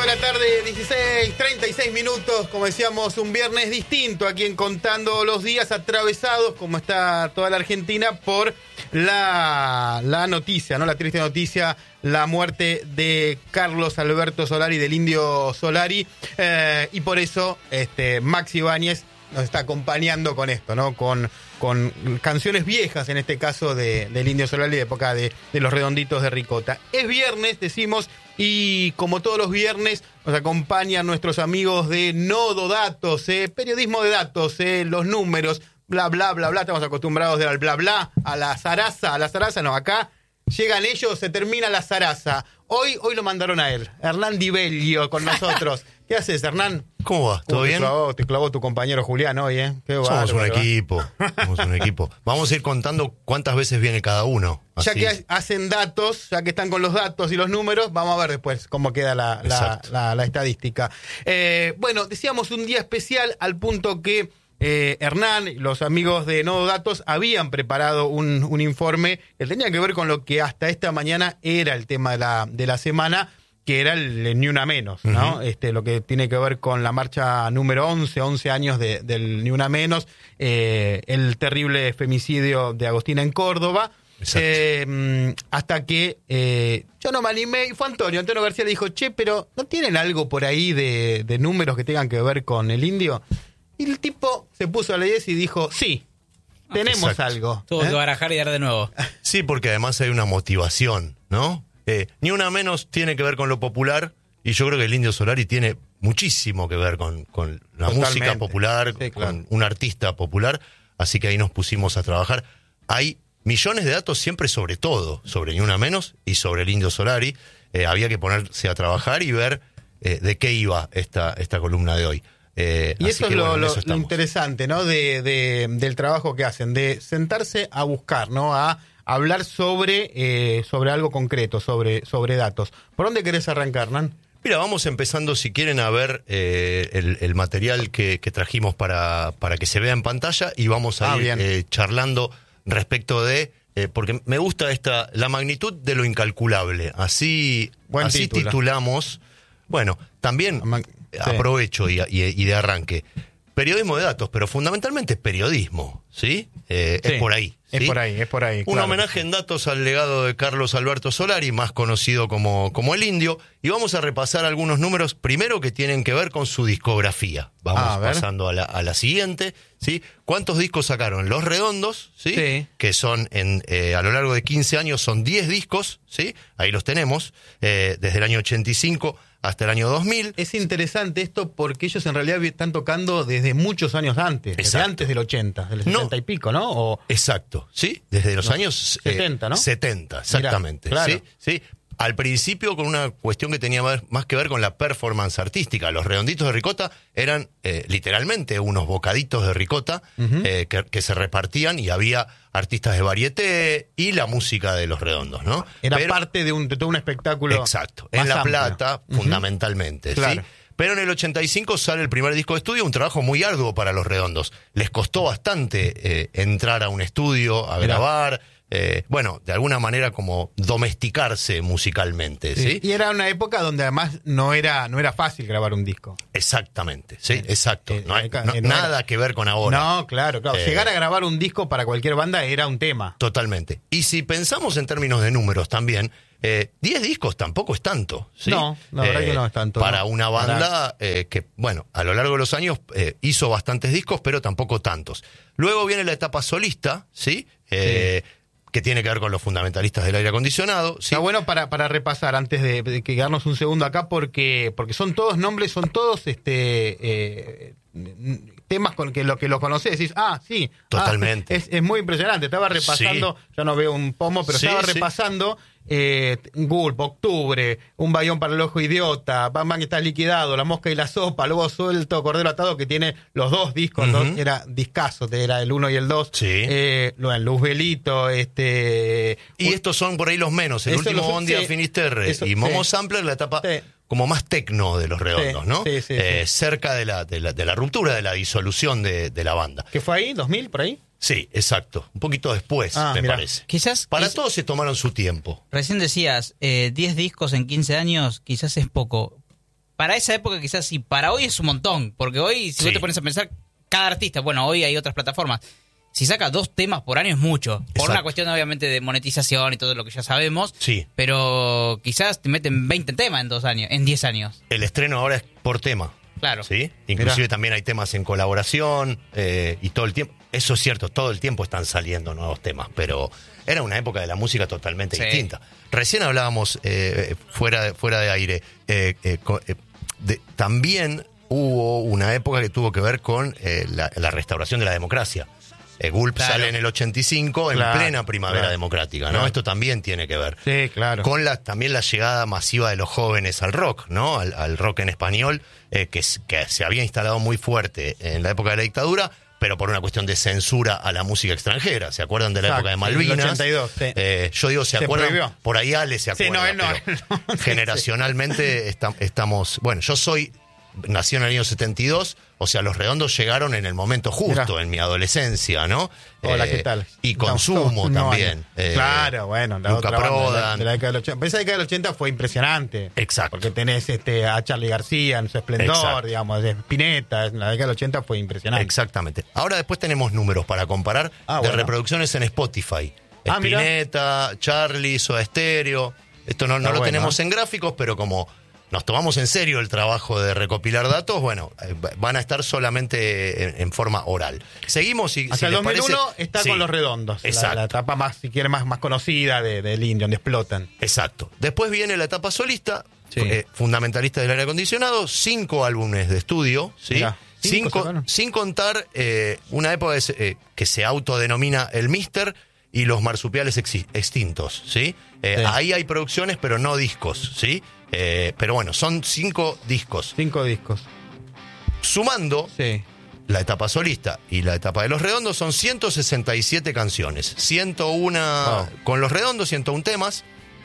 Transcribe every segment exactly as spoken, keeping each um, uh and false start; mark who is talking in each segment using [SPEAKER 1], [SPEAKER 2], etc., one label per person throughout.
[SPEAKER 1] la tarde, dieciséis, treinta y seis minutos, como decíamos, un viernes distinto aquí en Contando los Días, atravesados, como está toda la Argentina, por la, la noticia, ¿no? La triste noticia, la muerte de Carlos Alberto Solari, del Indio Solari, eh, y por eso este, Maxi Ibáñez nos está acompañando con esto, ¿no? Con, con canciones viejas, en este caso, de, del Indio Solari, de época de, de los Redonditos de Ricota. Es viernes, decimos, y como todos los viernes nos acompañan nuestros amigos de Nodo Datos, eh, periodismo de datos, eh, los números, bla, bla, bla, bla. Estamos acostumbrados del bla, bla, a la zaraza, a la zaraza, no, acá llegan ellos, se termina la zaraza. Hoy, hoy lo mandaron a él, Hernán Di Bellio, con nosotros. ¿Qué haces, Hernán?
[SPEAKER 2] ¿Cómo va? ¿Todo
[SPEAKER 1] uh,
[SPEAKER 2] bien?
[SPEAKER 1] Te clavó, te clavó tu compañero Julián hoy, ¿eh? Qué
[SPEAKER 2] Somos
[SPEAKER 1] bárbaro,
[SPEAKER 2] un
[SPEAKER 1] ¿verdad?
[SPEAKER 2] equipo, somos un equipo. Vamos a ir contando cuántas veces viene cada uno.
[SPEAKER 1] Ya
[SPEAKER 2] así.
[SPEAKER 1] que hacen datos, ya que están con los datos y los números, vamos a ver después cómo queda la, la, la, la estadística. Eh, bueno, decíamos un día especial al punto que eh, Hernán y los amigos de Nodo Datos habían preparado un, un informe que tenía que ver con lo que hasta esta mañana era el tema de la, de la semana, que era el, el Ni Una Menos, ¿no? Uh-huh. Este, lo que tiene que ver con la marcha número once, once años de, del Ni Una Menos, eh, el terrible femicidio de Agostina en Córdoba. Eh, hasta que eh, yo no me animé y fue Antonio, Antonio García le dijo, che, pero ¿no tienen algo por ahí de, de números que tengan que ver con el Indio? Y el tipo se puso a la diez y dijo, sí, tenemos Exacto. algo.
[SPEAKER 3] Tuvo
[SPEAKER 1] ¿Eh?
[SPEAKER 3] que barajar y dar de nuevo.
[SPEAKER 2] Sí, porque además hay una motivación, ¿no? Eh, Ni Una Menos tiene que ver con lo popular y yo creo que el Indio Solari tiene muchísimo que ver con, con la
[SPEAKER 1] Totalmente.
[SPEAKER 2] música popular,
[SPEAKER 1] Sí,
[SPEAKER 2] con
[SPEAKER 1] claro.
[SPEAKER 2] un artista popular, así que ahí nos pusimos a trabajar. Hay millones de datos siempre sobre todo, sobre Ni Una Menos y sobre el Indio Solari. Eh, había que ponerse a trabajar y ver eh, de qué iba esta, esta columna de hoy. Eh,
[SPEAKER 1] y eso
[SPEAKER 2] que,
[SPEAKER 1] es lo,
[SPEAKER 2] bueno,
[SPEAKER 1] lo,
[SPEAKER 2] eso
[SPEAKER 1] lo interesante, ¿no? De, de, del trabajo que hacen, de sentarse a buscar, ¿no? A hablar sobre, eh, sobre algo concreto, sobre, sobre datos. ¿Por dónde querés arrancar, Hernán?
[SPEAKER 2] Mira, vamos empezando, si quieren, a ver eh, el, el material que, que trajimos para, para que se vea en pantalla y vamos a
[SPEAKER 1] ah,
[SPEAKER 2] ir eh, charlando respecto de, eh, porque me gusta esta la magnitud de lo incalculable. Así, así titulamos. Bueno, también Man- sí. aprovecho y, y, y de arranque. Periodismo de datos, pero fundamentalmente es periodismo, ¿sí? Eh, sí, es por ahí. ¿sí?
[SPEAKER 1] Es por ahí, es por ahí.
[SPEAKER 2] Un
[SPEAKER 1] claro.
[SPEAKER 2] homenaje en datos al legado de Carlos Alberto Solari, más conocido como, como el Indio, y vamos a repasar algunos números, primero que tienen que ver con su discografía. Vamos
[SPEAKER 1] ah, a
[SPEAKER 2] pasando a la, a la siguiente, ¿sí? ¿Cuántos discos sacaron? Los Redondos, ¿sí?
[SPEAKER 1] sí.
[SPEAKER 2] Que son, en eh, a lo largo de quince años, son diez discos, ¿sí? Ahí los tenemos, eh, desde el año ochenta y cinco hasta el año dos mil.
[SPEAKER 1] Es interesante esto porque ellos en realidad están tocando desde muchos años antes,
[SPEAKER 2] Exacto.
[SPEAKER 1] desde antes del ochenta, del sesenta
[SPEAKER 2] no.
[SPEAKER 1] y pico, ¿no? O...
[SPEAKER 2] Exacto, ¿sí? Desde los no. años
[SPEAKER 1] setenta,
[SPEAKER 2] eh,
[SPEAKER 1] ¿no?
[SPEAKER 2] setenta, exactamente.
[SPEAKER 1] Mirá, claro.
[SPEAKER 2] ¿sí? ¿sí? Al principio con una cuestión que tenía más, más que ver con la performance artística. Los Redonditos de Ricota eran eh, literalmente unos bocaditos de ricota uh-huh. eh, que, que se repartían y había artistas de varieté y la música de Los Redondos, ¿no?
[SPEAKER 1] Era
[SPEAKER 2] Pero,
[SPEAKER 1] parte de, un, de todo un espectáculo.
[SPEAKER 2] Exacto, en La
[SPEAKER 1] amplio.
[SPEAKER 2] Plata, uh-huh. fundamentalmente,
[SPEAKER 1] claro.
[SPEAKER 2] ¿sí? Pero en el ochenta y cinco sale el primer disco de estudio, un trabajo muy arduo para Los Redondos. Les costó bastante eh, entrar a un estudio, a Mirá. grabar... Eh, bueno, de alguna manera como domesticarse musicalmente, ¿sí?
[SPEAKER 1] ¿sí? Y era una época donde además no era no era fácil grabar un disco.
[SPEAKER 2] Exactamente, sí, eh, exacto.
[SPEAKER 1] Eh,
[SPEAKER 2] no hay, no,
[SPEAKER 1] no
[SPEAKER 2] nada
[SPEAKER 1] era...
[SPEAKER 2] que ver con ahora.
[SPEAKER 1] No, claro, claro. Eh, Llegar a grabar un disco para cualquier banda era un tema.
[SPEAKER 2] Totalmente. Y si pensamos en términos de números también, eh, diez discos tampoco es tanto, ¿sí?
[SPEAKER 1] No, la verdad eh, que no es tanto.
[SPEAKER 2] Para
[SPEAKER 1] no.
[SPEAKER 2] una banda
[SPEAKER 1] para...
[SPEAKER 2] eh, que, bueno, a lo largo de los años eh, hizo bastantes discos, pero tampoco tantos. Luego viene la etapa solista, ¿sí? Eh, sí. que tiene que ver con los fundamentalistas del aire acondicionado. ¿sí?
[SPEAKER 1] Está bueno para, para repasar antes de, de quedarnos un segundo acá porque porque son todos nombres, son todos este eh, temas con que lo que los conocés, decís, ah, sí.
[SPEAKER 2] Totalmente.
[SPEAKER 1] Ah, es, es muy impresionante. Estaba repasando, sí. yo no veo un pomo, pero sí, estaba sí. repasando eh, Gulp, Octubre, Un Bayón para el Ojo Idiota, Bam Bam está liquidado, La Mosca y la Sopa, Lobo Suelto, Cordero Atado, que tiene los dos discos, uh-huh. dos, era discazo, era el uno y el dos.
[SPEAKER 2] Sí.
[SPEAKER 1] Eh, Luzbelito, este...
[SPEAKER 2] Y un, estos son por ahí los menos, el último Bondi a Finisterre y Momo sí. Sampler, la etapa... Sí. como más tecno de Los Redondos,
[SPEAKER 1] sí,
[SPEAKER 2] ¿no?
[SPEAKER 1] Sí, sí,
[SPEAKER 2] eh,
[SPEAKER 1] sí.
[SPEAKER 2] Cerca de la, de, la, de la ruptura, de la disolución de, de la banda.
[SPEAKER 1] ¿Qué fue ahí? ¿dos mil, por ahí?
[SPEAKER 2] Sí, exacto. Un poquito después,
[SPEAKER 1] ah,
[SPEAKER 2] me
[SPEAKER 1] mirá.
[SPEAKER 2] parece.
[SPEAKER 3] Quizás,
[SPEAKER 2] Para
[SPEAKER 3] quizás,
[SPEAKER 2] todos se tomaron su tiempo.
[SPEAKER 3] Recién decías, eh, diez discos en quince años, quizás es poco. para esa época quizás sí, para hoy es un montón, porque hoy, si sí. vos te pones a pensar, cada artista, bueno, hoy hay otras plataformas, si saca dos temas por año es mucho, por Exacto. una cuestión obviamente de monetización y todo lo que ya sabemos,
[SPEAKER 2] sí.
[SPEAKER 3] pero quizás te meten veinte temas en dos años, en diez años.
[SPEAKER 2] El estreno ahora es por tema.
[SPEAKER 3] Claro.
[SPEAKER 2] ¿Sí? Inclusive Mirá. también hay temas en colaboración eh, y todo el tiempo, eso es cierto, todo el tiempo están saliendo nuevos temas, pero era una época de la música totalmente sí. distinta. Recién hablábamos eh, fuera, de, fuera de aire, eh, eh, eh, de, también hubo una época que tuvo que ver con eh, la, la restauración de la democracia. Eh, Gulp claro. sale en el ochenta y cinco, claro, en plena primavera claro. democrática, ¿no? Claro. Esto también tiene que ver.
[SPEAKER 1] Sí, claro.
[SPEAKER 2] Con la, también la llegada masiva de los jóvenes al rock, ¿no? Al, al rock en español, eh, que, que se había instalado muy fuerte en la época de la dictadura, pero por una cuestión de censura a la música extranjera. ¿Se acuerdan de la Exacto, época de Malvinas?
[SPEAKER 1] El ochenta y dos, sí.
[SPEAKER 2] eh, yo digo, ¿se, ¿Se acuerdan? Prohibió. Por ahí Ale se acuerda.
[SPEAKER 1] Sí, no, él no.
[SPEAKER 2] Él
[SPEAKER 1] no.
[SPEAKER 2] Generacionalmente sí. está, estamos... Bueno, yo soy... Nací en el año setenta y dos, o sea, Los Redondos llegaron en el momento justo, Mirá. en mi adolescencia, ¿no?
[SPEAKER 1] Hola,
[SPEAKER 2] eh,
[SPEAKER 1] ¿qué tal?
[SPEAKER 2] Y Consumo no, también.
[SPEAKER 1] No, eh, claro, bueno, la
[SPEAKER 2] Luca
[SPEAKER 1] otra
[SPEAKER 2] Prodan.
[SPEAKER 1] banda de la, de la década del ochenta. Pero esa década del ochenta fue impresionante.
[SPEAKER 2] Exacto.
[SPEAKER 1] Porque tenés este, a Charly García en su esplendor, Exacto. digamos, de Spinetta. En la década del ochenta fue impresionante.
[SPEAKER 2] Exactamente. Ahora después tenemos números para comparar ah, de bueno. reproducciones en Spotify. Ah, Spinetta, Charly, Soda Stereo. Esto no, no lo bueno, tenemos ¿eh? en gráficos, pero como... nos tomamos en serio el trabajo de recopilar datos, bueno, eh, van a estar solamente en, en forma oral. Seguimos y
[SPEAKER 1] Hasta
[SPEAKER 2] si
[SPEAKER 1] el dos mil uno
[SPEAKER 2] parece,
[SPEAKER 1] está
[SPEAKER 2] sí,
[SPEAKER 1] con Los Redondos,
[SPEAKER 2] exacto.
[SPEAKER 1] la, la etapa más, si quiere, más, más conocida de, del indie, donde explotan.
[SPEAKER 2] Exacto. Después viene la etapa solista,
[SPEAKER 1] sí.
[SPEAKER 2] eh, fundamentalista del aire acondicionado, cinco álbumes de estudio, ¿sí?
[SPEAKER 1] Mirá, cinco,
[SPEAKER 2] sin, sin contar eh, una época de, eh, que se autodenomina el Mister y los marsupiales ex, extintos, ¿sí? Eh, sí. Ahí hay producciones, pero no discos, ¿sí? Eh, pero bueno, son cinco discos.
[SPEAKER 1] Cinco discos.
[SPEAKER 2] Sumando
[SPEAKER 1] sí.
[SPEAKER 2] la etapa solista y la etapa de Los Redondos, son ciento sesenta y siete canciones. ciento uno wow. con Los Redondos, ciento uno temas.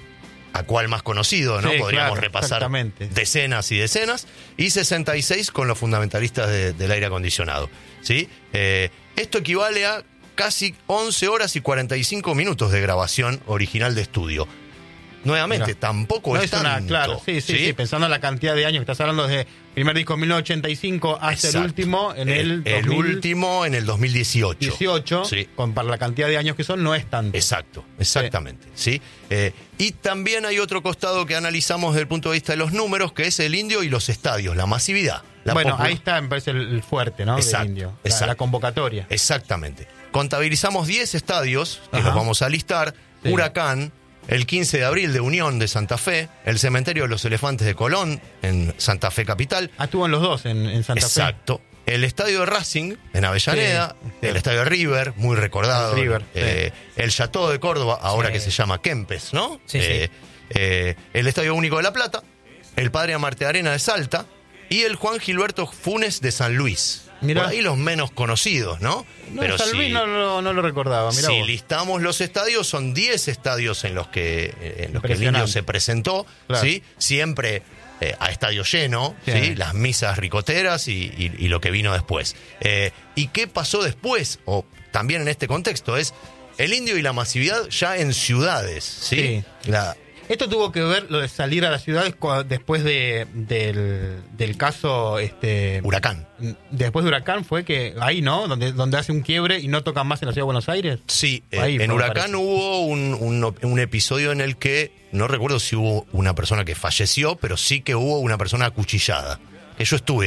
[SPEAKER 2] ¿A cuál más conocido, no?
[SPEAKER 1] Sí,
[SPEAKER 2] Podríamos
[SPEAKER 1] claro,
[SPEAKER 2] repasar decenas y decenas. Y sesenta y seis con los fundamentalistas de, del aire acondicionado, ¿sí? Eh, esto equivale a casi once horas y cuarenta y cinco minutos de grabación original de estudio. Nuevamente, Mirá. tampoco
[SPEAKER 1] no
[SPEAKER 2] es,
[SPEAKER 1] es una,
[SPEAKER 2] tanto.
[SPEAKER 1] Claro, sí, sí, sí, sí, pensando en la cantidad de años que estás hablando, desde primer disco en mil novecientos ochenta y cinco hasta Exacto. el último en el,
[SPEAKER 2] el, el último en el dos mil dieciocho.
[SPEAKER 1] dieciocho, sí. con, para la cantidad de años que son, no es tanto.
[SPEAKER 2] Exacto, exactamente. Sí. ¿sí? Eh, y también hay otro costado que analizamos desde el punto de vista de los números, que es el indio y los estadios, la masividad. La
[SPEAKER 1] bueno,
[SPEAKER 2] popular.
[SPEAKER 1] ahí está, me parece, el fuerte, ¿no?
[SPEAKER 2] Exacto,
[SPEAKER 1] del indio, la,
[SPEAKER 2] exacto.
[SPEAKER 1] la convocatoria.
[SPEAKER 2] Exactamente. Contabilizamos diez estadios, que
[SPEAKER 1] Ajá.
[SPEAKER 2] los vamos a listar. Sí. Huracán, el quince de abril de Unión de Santa Fe, el Cementerio de los Elefantes de Colón en Santa Fe Capital.
[SPEAKER 1] Ah, estuvo en los dos en, en Santa
[SPEAKER 2] Exacto.
[SPEAKER 1] Fe. Exacto.
[SPEAKER 2] El Estadio de Racing en Avellaneda, sí, sí. el Estadio de River, muy recordado.
[SPEAKER 1] El River,
[SPEAKER 2] eh,
[SPEAKER 1] sí.
[SPEAKER 2] El Chateau de Córdoba, ahora sí. que se llama Kempes, ¿no?
[SPEAKER 3] Sí,
[SPEAKER 2] eh,
[SPEAKER 3] sí.
[SPEAKER 2] Eh, el Estadio Único de La Plata, el Padre Amartey Arena de Salta y el Juan Gilberto Funes de San Luis. Mirá. Por ahí los menos conocidos, ¿no?
[SPEAKER 1] No,
[SPEAKER 2] Pero
[SPEAKER 1] San Luis
[SPEAKER 2] si,
[SPEAKER 1] no, no, no lo recordaba. Mirá
[SPEAKER 2] si
[SPEAKER 1] vos.
[SPEAKER 2] listamos los estadios, son diez estadios en los que, en los que el indio se presentó, claro. ¿sí? Siempre eh, a estadio lleno, sí. ¿sí? Las misas ricoteras y, y, y lo que vino después. Eh, ¿Y qué pasó después? O también en este contexto, es el indio y la masividad ya en ciudades, ¿sí?
[SPEAKER 1] sí.
[SPEAKER 2] La,
[SPEAKER 1] Esto tuvo que ver lo de salir a las ciudades después de, del, del caso este
[SPEAKER 2] Huracán.
[SPEAKER 1] Después de Huracán fue que ahí, ¿no? Donde, donde hace un quiebre y no tocan más en la ciudad de Buenos Aires.
[SPEAKER 2] Sí, ahí, en Huracán hubo un, un, un episodio en el que, no recuerdo si hubo una persona que falleció, pero sí que hubo una persona acuchillada. Que yo estuve